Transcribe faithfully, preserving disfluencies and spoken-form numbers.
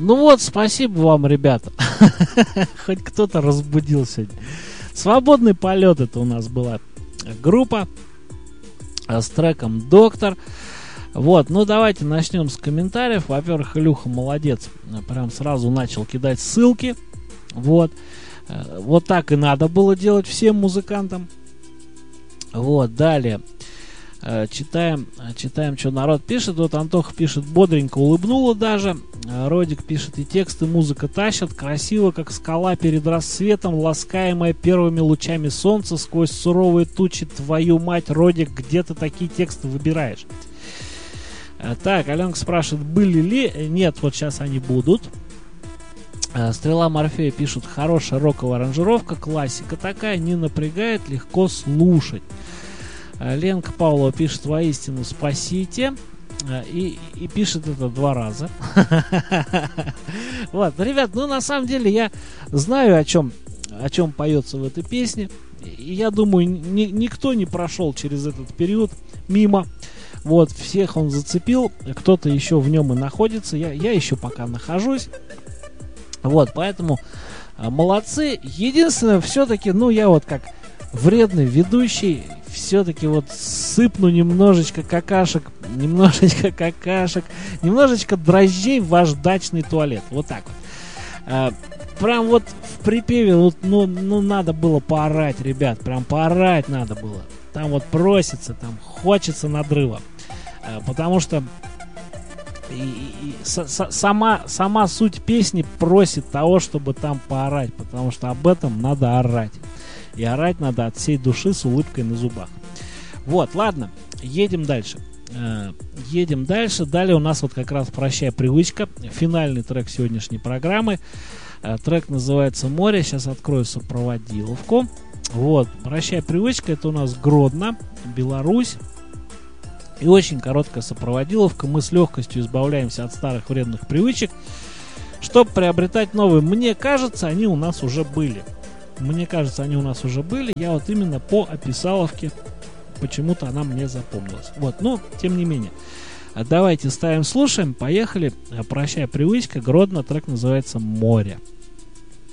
Ну вот, спасибо вам, ребята. Хоть кто-то разбудил сегодня. Свободный полет, это у нас была группа с треком «Доктор». Вот, ну давайте начнем с комментариев. Во-первых, Илюха молодец, прям сразу начал кидать ссылки. Вот, вот так и надо было делать всем музыкантам. Вот, далее читаем, читаем, что народ пишет. Вот Антоха пишет: бодренько улыбнула даже. Родик пишет: и текст, и музыка тащат. Красиво, как скала перед рассветом, ласкаемая первыми лучами солнца сквозь суровые тучи. Твою мать, Родик, где ты такие тексты выбираешь? Так, Аленка спрашивает, были ли? Нет, вот сейчас они будут. Стрела Морфея пишут: хорошая роковая аранжировка, классика такая, не напрягает, легко слушать. Ленка Павлова пишет: воистину спасите. И, и пишет это два раза. Вот, ребят, ну на самом деле я знаю, о чем, о чем поется в этой песне. И я думаю, ни, никто не прошел через этот период мимо. Вот, всех он зацепил, кто-то еще в нем и находится, я, я еще пока нахожусь. Вот, поэтому а, молодцы. Единственное, все-таки, ну, я вот как вредный ведущий, все-таки вот сыпну немножечко какашек, немножечко какашек, немножечко дрожжей в ваш дачный туалет. Вот так вот. А, прям вот в припеве, вот, ну, ну, надо было поорать, ребят, прям поорать надо было. Там вот просится, там хочется надрыва. Потому что и, и, и, с, с, сама, сама суть песни просит того, чтобы там поорать. Потому что об этом надо орать. И орать надо от всей души с улыбкой на зубах. Вот, ладно, едем дальше. Э, едем дальше. Далее у нас вот как раз «Прощай, привычка». Финальный трек сегодняшней программы. Э, трек называется «Море». Сейчас открою сопроводиловку. Вот, «Прощай, привычка» — это у нас Гродно, Беларусь. И очень короткая сопроводиловка. Мы с легкостью избавляемся от старых вредных привычек, чтобы приобретать новые. Мне кажется, они у нас уже были. Мне кажется, они у нас уже были. Я вот именно по описаловке, почему-то она мне запомнилась. Вот, но тем не менее. Давайте ставим, слушаем. Поехали. «Прощай, привычка», Гродно, трек называется «Море».